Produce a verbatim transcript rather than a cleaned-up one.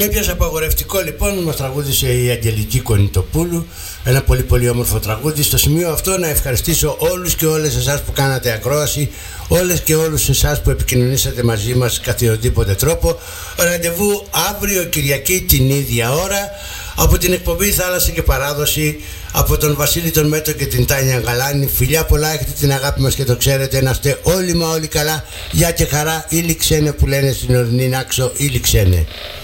Με έπιασε απαγορευτικό λοιπόν, μας τραγούδισε η Αγγελική Κονιτοπούλου, ένα πολύ πολύ όμορφο τραγούδι. Στο σημείο αυτό να ευχαριστήσω όλους και όλες εσάς που κάνατε ακρόαση, όλες και όλους εσάς που επικοινωνήσατε μαζί μας καθιονδήποτε τρόπο. Ραντεβού αύριο Κυριακή την ίδια ώρα από την εκπομπή Θάλασσα και Παράδοση, από τον Βασίλη τον Μέτο και την Τάνια Γαλάνη. Φιλιά πολλά, έχετε την αγάπη μας και το ξέρετε, να είστε όλοι μα όλοι καλά. Γεια και χαρά, ήλι ξένε που λένε στην ορεινή Νάξο, ήλι ξένε.